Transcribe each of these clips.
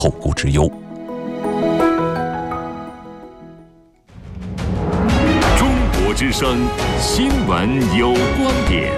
后顾之忧。 中国之声新闻有观点，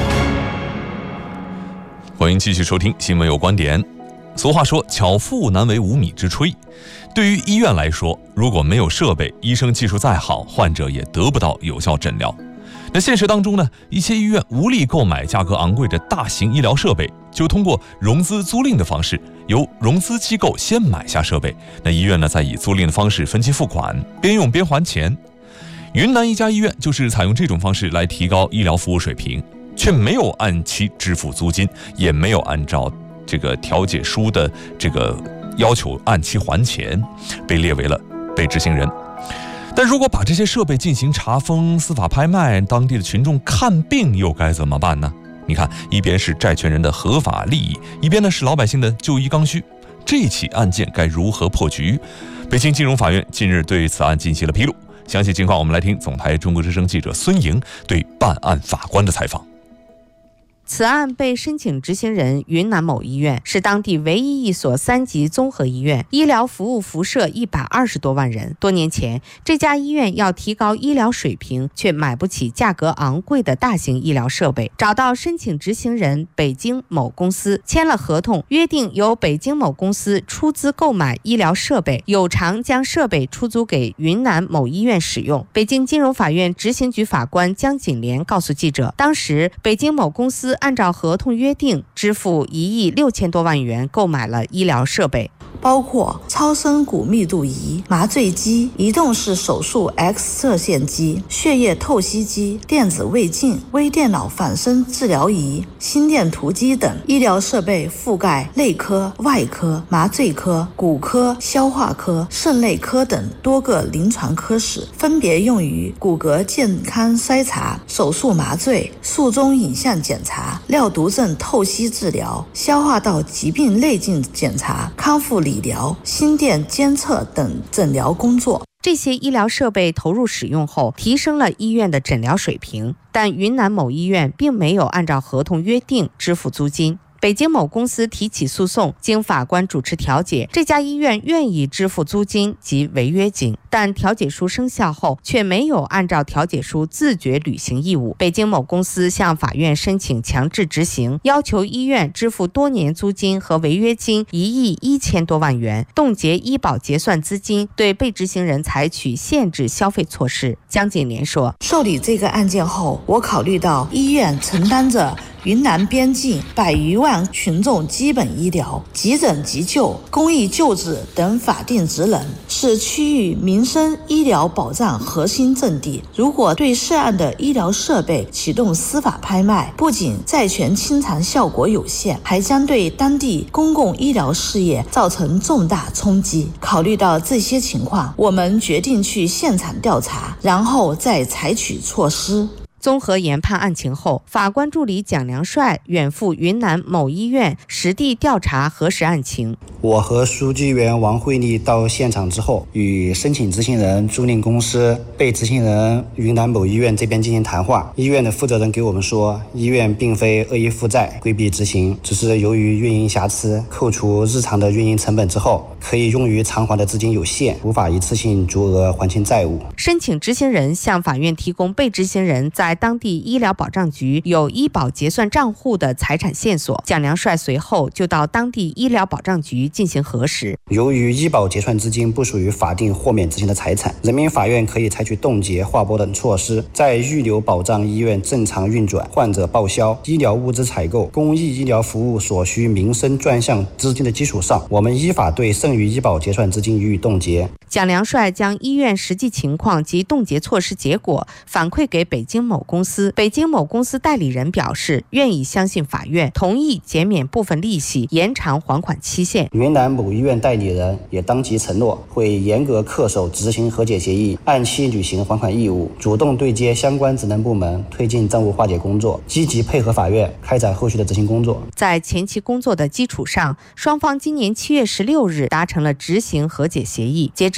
欢迎继续收听新闻有观点。俗话说，巧妇难为无米之炊。对于医院来说，如果没有设备，医生技术再好，患者也得不到有效诊疗。那现实当中呢，一些医院无力购买价格昂贵的大型医疗设备，就通过融资租赁的方式，由融资机构先买下设备，那医院呢再以租赁的方式分期付款，边用边还钱。云南一家医院就是采用这种方式来提高医疗服务水平，却没有按期支付租金，也没有按照这个调解书的这个要求按期还钱，被列为了被执行人。但如果把这些设备进行查封、司法拍卖，当地的群众看病又该怎么办呢？你看，一边是债权人的合法利益，一边呢是老百姓的就医刚需，这起案件该如何破局？北京金融法院近日对此案进行了披露，详细情况我们来听总台中国之声记者孙莹对办案法官的采访。 此案被申请执行人云南某医院是当地唯一一所3级综合医院，医疗服务辐射120多万人。多年前，这家医院要提高医疗水平，却买不起价格昂贵的大型医疗设备，找到申请执行人北京某公司，签了合同，约定由北京某公司出资购买医疗设备，有偿将设备出租给云南某医院使用。北京金融法院执行局法官江锦莲告诉记者，当时北京某公司按照合同约定支付1亿6千多万元购买了医疗设备， 包括超声骨密度仪、麻醉机、移动式手术 X 射线机、血液透析机、电子胃镜、微电脑反身治疗仪、心电图机等。医疗设备覆盖内科、外科、麻醉科、骨科、消化科、肾内科等多个临床科室，分别用于骨骼健康筛查、手术麻醉、术中影像检查、尿毒症透析治疗、消化道疾病内镜检查、康复理疗、心电监测等诊疗工作。 这些医疗设备投入使用后，提升了医院的诊疗水平，但云南某医院并没有按照合同约定支付租金。北京某公司提起诉讼，经法官主持调解，这家医院愿意支付租金及违约金，但调解书生效后却没有按照调解书自觉履行义务。北京某公司向法院申请强制执行，要求医院支付多年租金和违约金1亿1千多万元，冻结医保结算资金，对被执行人采取限制消费措施。江锦莲说， 受理这个案件后，我考虑到医院承担着云南边境100余万群众基本医疗、急诊急救、公益救治等法定职能，是区域民生医疗保障核心阵地。如果对涉案的医疗设备启动司法拍卖，不仅债权清偿效果有限，还将对当地公共医疗事业造成重大冲击。考虑到这些情况，我们决定去现场调查，然后再采取措施。 综合研判案情后，法官助理蒋良帅远赴云南某医院实地调查核实案情。 我和书记员王慧丽到现场之后，与申请执行人、租赁公司、被执行人云南某医院这边进行谈话。医院的负责人给我们说，医院并非恶意负债、规避执行，只是由于运营瑕疵，扣除日常的运营成本之后，可以用于偿还的资金有限，无法一次性足额还清债务。 申请执行人向法院提供被执行人在当地医疗保障局有医保结算账户的财产线索，蒋良帅随后就到当地医疗保障局进行核实。 由于医保结算资金不属于法定豁免执行的财产，人民法院可以采取冻结、划拨等措施，在预留保障医院正常运转、患者报销、医疗物资采购、公益医疗服务所需民生专项资金的基础上，我们依法对剩余医保结算资金予以冻结。 蒋良帅将医院实际情况及冻结措施结果反馈给北京某公司，北京某公司代理人表示愿意相信法院，同意减免部分利息，延长还款期限。 云南某医院代理人也当即承诺会严格恪守执行和解协议，按期履行还款义务，主动对接相关职能部门，推进债务化解工作，积极配合法院开展后续的执行工作。 在前期工作的基础上，双方今年7月16日达成了执行和解协议。截至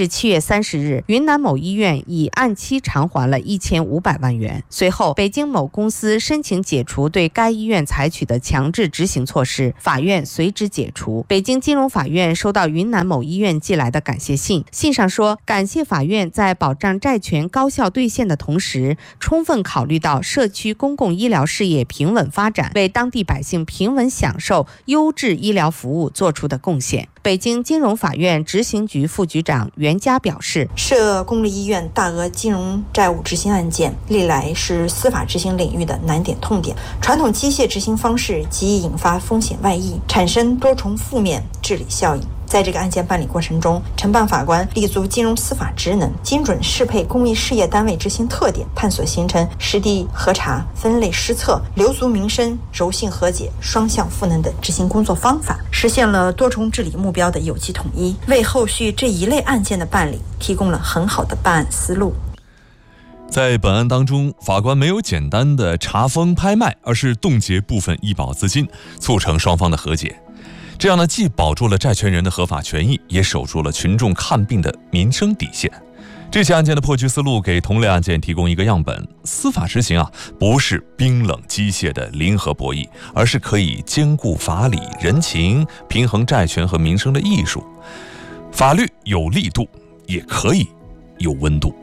至7月30日，云南某医院已按期偿还了1500万元。随后，北京某公司申请解除对该医院采取的强制执行措施，法院随之解除。北京金融法院收到云南某医院寄来的感谢信，信上说，感谢法院在保障债权高效兑现的同时，充分考虑到社区公共医疗事业平稳发展，为当地百姓平稳享受优质医疗服务做出的贡献。北京金融法院执行局副局长袁佳表示， 涉公立医院大额金融债务执行案件历来是司法执行领域的难点痛点，传统机械执行方式极易引发风险外溢，产生多重负面治理效应。在这个案件办理过程中，承办法官立足金融司法职能，精准适配公益事业单位执行特点，探索形成实地核查、分类施策、留足民生、柔性和解、双向赋能的执行工作方法，实现了多重治理目标的有机统一，为后续这一类案件的办理提供了很好的办案思路。 在本案当中，法官没有简单的查封拍卖，而是冻结部分医保资金，促成双方的和解。这样呢，既保住了债权人的合法权益，也守住了群众看病的民生底线。这起案件的破局思路给同类案件提供一个样本：司法执行不是冰冷机械的零和博弈，而是可以兼顾法理、人情，平衡债权和民生的艺术。法律有力度，也可以有温度。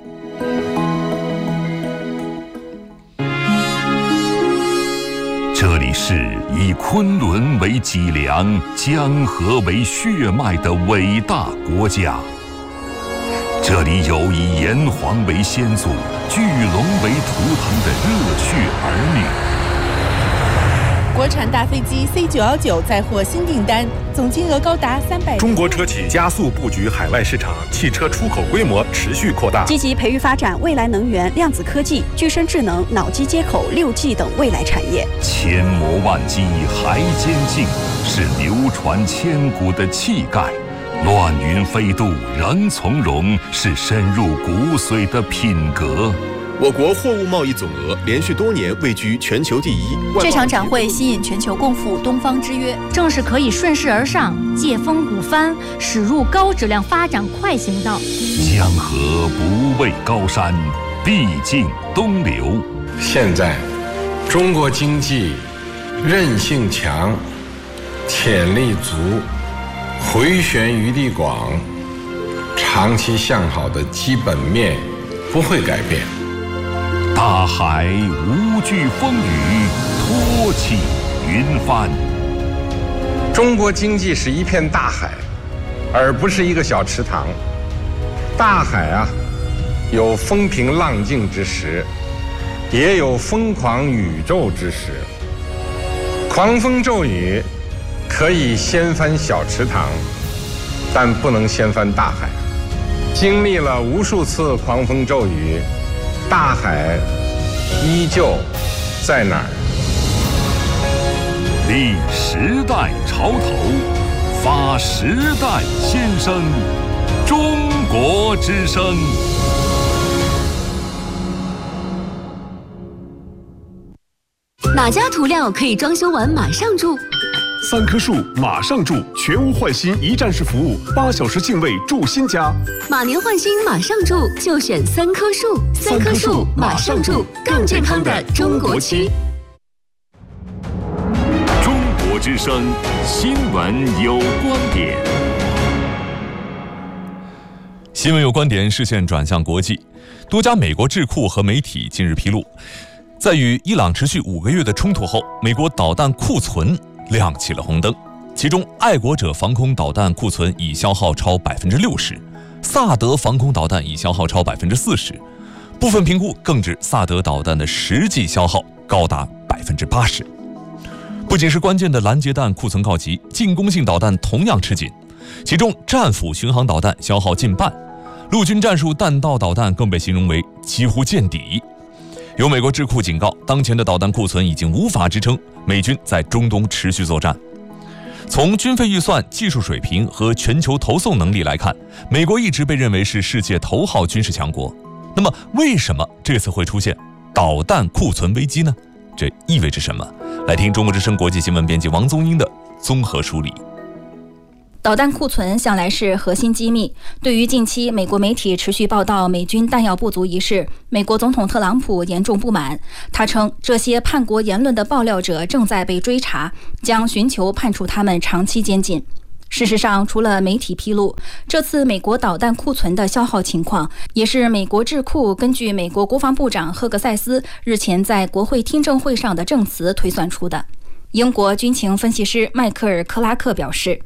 这里是以昆仑为脊梁、江河为血脉的伟大国家。这里有以炎黄为先祖、巨龙为图腾的热血儿女。 国产大飞机 C919 再获新订单，总金额高达300。 中国车企加速布局海外市场，汽车出口规模持续扩大， 积极培育发展未来能源、量子科技、具身智能、脑机接口、6G 等未来产业。 千磨万击还坚劲，是流传千古的气概；乱云飞渡仍从容，是深入骨髓的品格。 我国货物贸易总额连续多年位居全球第一。 这场展会吸引全球共赴东方之约， 正是可以顺势而上，借风鼓帆，驶入高质量发展快行道。 江河不畏高山，必经东流。 现在，中国经济韧性强，潜力足，回旋余地广，长期向好的基本面不会改变。 大海无惧风雨，托起云帆。 中国经济是一片大海，而不是一个小池塘。大海有风平浪静之时，也有疯狂宇宙之时。狂风骤雨可以掀翻小池塘，但不能掀翻大海。经历了无数次狂风骤雨，大海依旧在哪儿？ 立时代潮头，发时代先声，中国之声。 哪家涂料可以装修完马上住 ？3棵树马上住，全屋换新一站式服务，8小时净位住新家。 马年换新马上住，就选3棵树。3棵树马上住，更健康的中国区。 中国之声，新闻有观点。 新闻有观点，视线转向国际。多家美国智库和媒体近日披露，在与伊朗持续5个月的冲突后，美国导弹库存亮起了红灯。其中，爱国者防空导弹库存已消耗超60%，萨德防空导弹已消耗超40%，部分评估更指萨德导弹的实际消耗高达80%。不仅是关键的拦截弹库存告急，进攻性导弹同样吃紧，其中战斧巡航导弹消耗近半，陆军战术弹道导弹更被形容为几乎见底。有美国智库警告，当前的导弹库存已经无法支撑美军在中东持续作战。从军费预算、技术水平和全球投送能力来看，美国一直被认为是世界头号军事强国。那么，为什么这次会出现导弹库存危机呢？这意味着什么？来听中国之声国际新闻编辑王宗英的综合梳理。 导弹库存向来是核心机密。对于近期美国媒体持续报道美军弹药不足一事，美国总统特朗普严重不满。他称，这些叛国言论的爆料者正在被追查，将寻求判处他们长期监禁。事实上，除了媒体披露，这次美国导弹库存的消耗情况，也是美国智库根据美国国防部长赫格塞斯日前在国会听证会上的证词推算出的。英国军情分析师迈克尔·克拉克表示，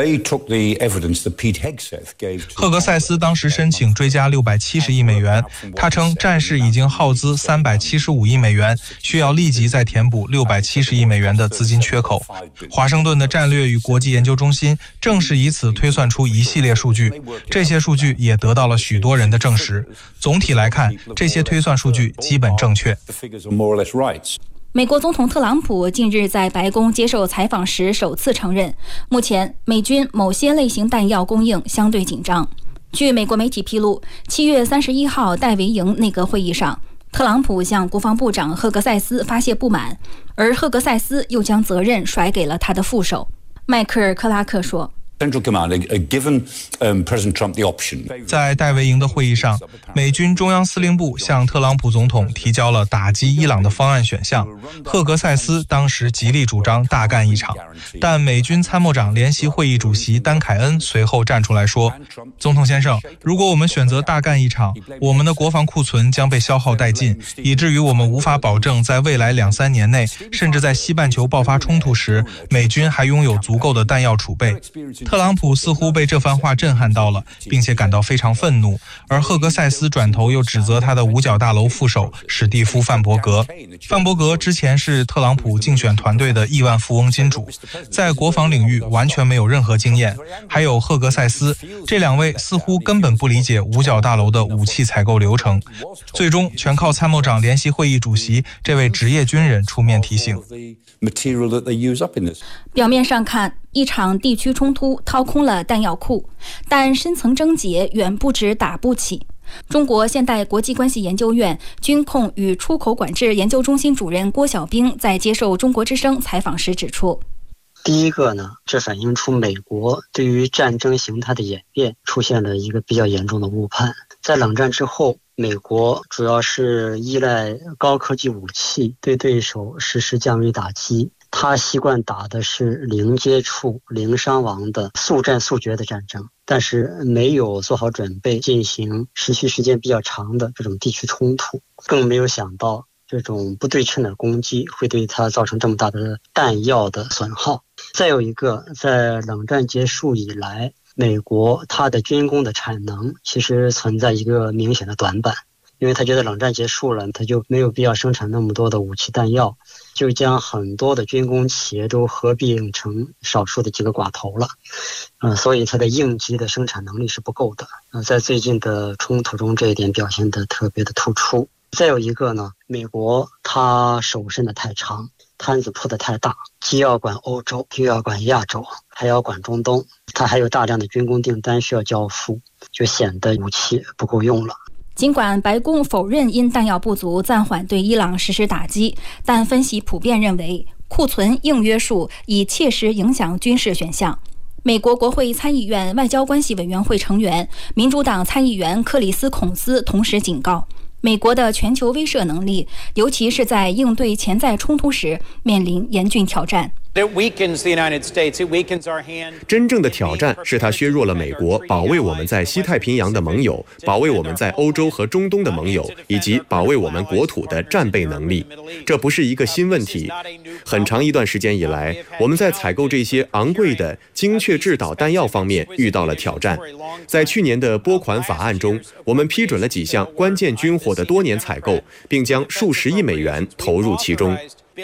赫格塞斯当时申请追加670亿美元，他称战事已经耗资375亿美元，需要立即再填补670亿美元的资金缺口。华盛顿的战略与国际研究中心正是以此推算出一系列数据，这些数据也得到了许多人的证实。总体来看，这些推算数据基本正确。 美国总统特朗普近日在白宫接受采访时首次承认，目前美军某些类型弹药供应相对紧张。据美国媒体披露，7月31号戴维营内阁会议上，特朗普向国防部长赫格塞斯发泄不满，而赫格塞斯又将责任甩给了他的副手。迈克尔·克拉克说， 在戴维营的会议上，美军中央司令部向特朗普总统提交了打击伊朗的方案选项。赫格塞斯当时极力主张大干一场，但美军参谋长联席会议主席丹凯恩随后站出来说，总统先生，如果我们选择大干一场，我们的国防库存将被消耗殆尽，以至于我们无法保证在未来2-3年内，甚至在西半球爆发冲突时，美军还拥有足够的弹药储备。特朗普似乎被这番话震撼到了，并且感到非常愤怒，而赫格塞斯转头又指责他的五角大楼副手史蒂夫·范伯格。范伯格之前是特朗普竞选团队的亿万富翁金主，在国防领域完全没有任何经验。还有赫格塞斯，这2位似乎根本不理解五角大楼的武器采购流程。最终全靠参谋长联席会议主席这位职业军人出面提醒。 表面上看，一场地区冲突掏空了弹药库，但深层症结远不止打不起。中国现代国际关系研究院军控与出口管制研究中心主任郭晓兵在接受中国之声采访时指出， 第一个呢，这反映出美国对于战争形态的演变出现了一个比较严重的误判。在冷战之后，美国主要是依赖高科技武器对对手实施降维打击，他习惯打的是零接触、零伤亡的速战速决的战争，但是没有做好准备进行持续时间比较长的这种地区冲突，更没有想到这种不对称的攻击会对他造成这么大的弹药的损耗。再有一个，在冷战结束以来，美国它的军工的产能其实存在一个明显的短板，因为他觉得冷战结束了，他就没有必要生产那么多的武器弹药，就将很多的军工企业都合并成少数的几个寡头了，所以它的应急的生产能力是不够的。在最近的冲突中，这一点表现得特别的突出。再有一个呢，美国它手伸得太长，摊子铺得太大，既要管欧洲，又要管亚洲，还要管中东，它还有大量的军工订单需要交付，就显得武器不够用了。 尽管白宫否认因弹药不足暂缓对伊朗实施打击，但分析普遍认为库存硬约束已切实影响军事选项。美国国会参议院外交关系委员会成员、民主党参议员克里斯·孔斯同时警告，美国的全球威慑能力，尤其是在应对潜在冲突时，面临严峻挑战。 真正的挑战是它削弱了美国保卫我们在西太平洋的盟友，保卫我们在欧洲和中东的盟友，以及保卫我们国土的战备能力。这不是一个新问题。很长一段时间以来，我们在采购这些昂贵的精确制导弹药方面遇到了挑战。在去年的拨款法案中，我们批准了几项关键军火的多年采购，并将数十亿美元投入其中。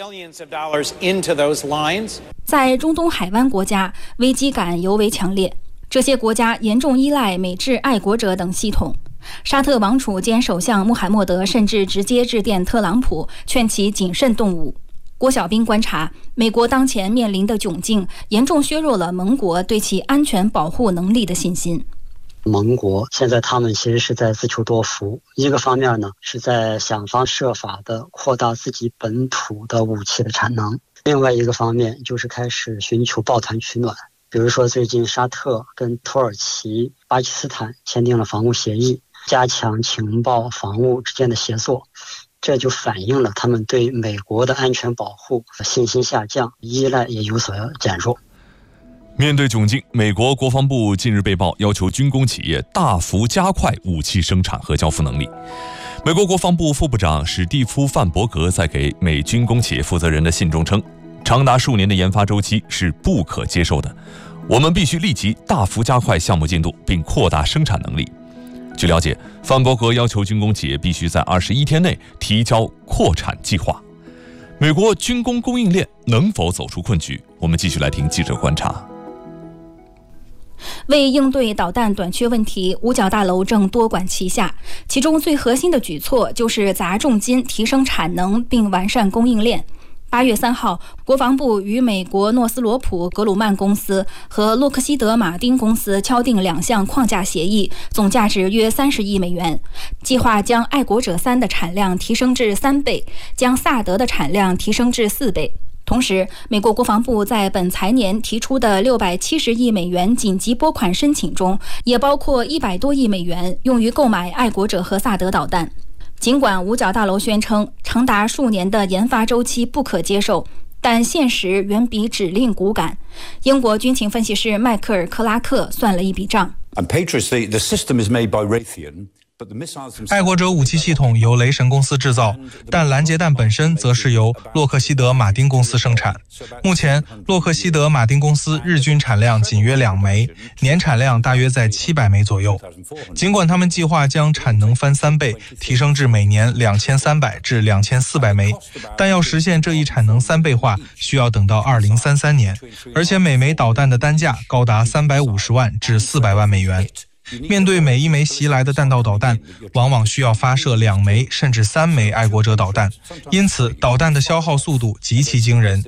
在中东海湾国家，危机感尤为强烈。这些国家严重依赖美制爱国者等系统。沙特王储兼首相穆罕默德甚至直接致电特朗普，劝其谨慎动武。郭晓兵观察，美国当前面临的窘境，严重削弱了盟国对其安全保护能力的信心。 盟国现在他们其实是在自求多福，一个方面呢是在想方设法的扩大自己本土的武器的产能，另外一个方面就是开始寻求抱团取暖。 比如说最近沙特跟土耳其、巴基斯坦签订了防务协议，加强情报防务之间的协作，这就反映了他们对美国的安全保护信心下降，依赖也有所减弱。 面对窘境，美国国防部近日被曝要求军工企业大幅加快武器生产和交付能力。美国国防部副部长史蒂夫·范伯格在给美军工企业负责人的信中称，长达数年的研发周期是不可接受的，我们必须立即大幅加快项目进度，并扩大生产能力。据了解，范伯格要求军工企业必须在21天内提交扩产计划。美国军工供应链能否走出困局？我们继续来听记者观察。 为应对导弹短缺问题，五角大楼正多管齐下，其中最核心的举措就是砸重金提升产能并完善供应链。8月3号，国防部与美国诺斯罗普格鲁曼公司和洛克希德马丁公司敲定2项框架协议，总价值约30亿美元，计划将爱国者3的产量提升至3倍，将萨德的产量提升至4倍。同时，美国国防部在本财年提出的670亿美元紧急拨款申请中，也包括100多亿美元用于购买爱国者和萨德导弹。尽管五角大楼宣称长达数年的研发周期不可接受，但现实远比指令骨感。英国军情分析师迈克尔·克拉克算了一笔账。 爱国者武器系统由雷神公司制造，但拦截弹本身则是由洛克希德马丁公司生产。目前，洛克希德马丁公司日均产量仅约2枚，年产量大约在700枚左右。尽管他们计划将产能翻3倍，提升至每年2300至2400枚，但要实现这一产能3倍化，需要等到2033年，而且每枚导弹的单价高达350万至400万美元。面对每一枚袭来的弹道导弹，往往需要发射2枚甚至3枚爱国者导弹，因此导弹的消耗速度极其惊人。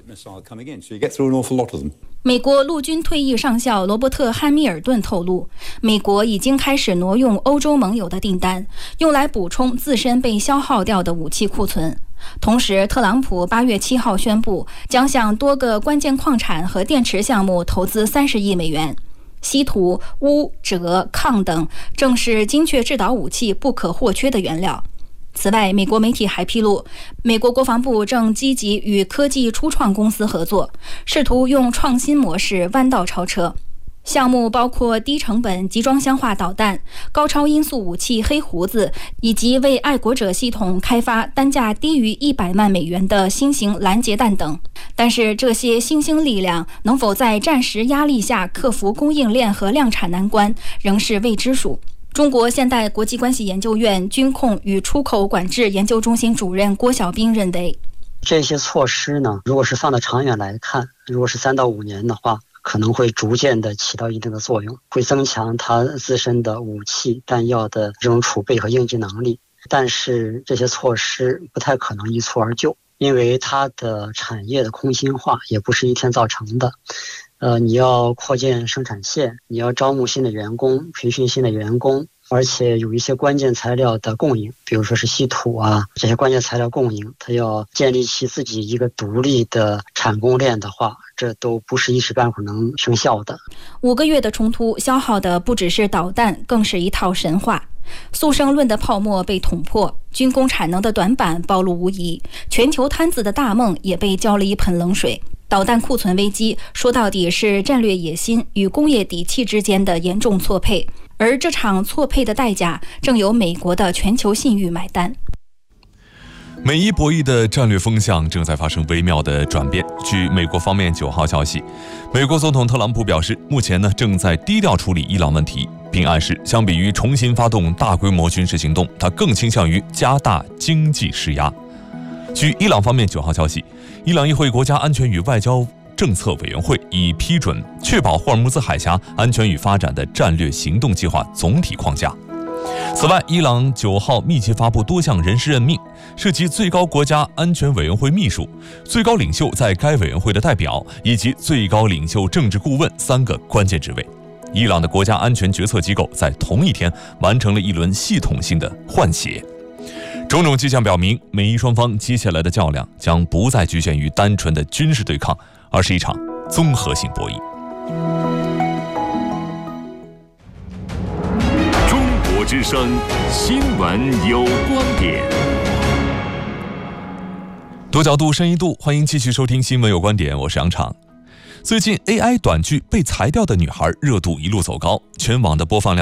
美国陆军退役上校罗伯特·汉密尔顿透露，美国已经开始挪用欧洲盟友的订单，用来补充自身被消耗掉的武器库存。同时，特朗普8月7号宣布，将向多个关键矿产和电池项目投资30亿美元。稀土、钨、锗、抗等正是精确制导武器不可或缺的原料。此外，美国媒体还披露，美国国防部正积极与科技初创公司合作，试图用创新模式弯道超车。项目包括低成本集装箱化导弹、高超音速武器黑胡子，以及为爱国者系统开发单价低于100万美元的新型拦截弹等。但是这些新兴力量能否在战时压力下克服供应链和量产难关，仍是未知数。中国现代国际关系研究院军控与出口管制研究中心主任郭晓兵认为， 这些措施呢，如果是放到长远来看，如果是3到5年的话，可能会逐渐的起到一定的作用，会增强它自身的武器弹药的这种储备和应急能力。但是这些措施不太可能一蹴而就，因为它的产业的空心化也不是一天造成的。你要扩建生产线，你要招募新的员工，培训新的员工，而且有一些关键材料的供应，比如说是稀土啊，这些关键材料供应，它要建立起自己一个独立的产供链的话，这都不是一时半会儿能生效的。 5个月的冲突消耗的不只是导弹，更是一套神话。速胜论的泡沫被捅破，军工产能的短板暴露无遗，全球摊子的大梦也被浇了一盆冷水。导弹库存危机说到底是战略野心与工业底气之间的严重错配，而这场错配的代价正由美国的全球信誉买单。 美伊博弈的战略风向正在发生微妙的转变。据美国方面9号消息，美国总统特朗普表示，目前正在低调处理伊朗问题，并暗示相比于重新发动大规模军事行动，他更倾向于加大经济施压。据伊朗方面9号消息，伊朗议会国家安全与外交政策委员会已批准确保霍尔木兹海峡安全与发展的战略行动计划总体框架。此外，伊朗9号密集发布多项人事任命，涉及最高国家安全委员会秘书、最高领袖在该委员会的代表以及最高领袖政治顾问3个关键职位。伊朗的国家安全决策机构在同一天完成了一轮系统性的换血。种种迹象表明，美伊双方接下来的较量将不再局限于单纯的军事对抗，而是一场综合性博弈。 之声，新闻有观点。 多角度、深一度，欢迎继续收听《新闻有观点》，我是杨畅。最近 AI 短剧被裁掉的女孩热度一路走高，全网的播放量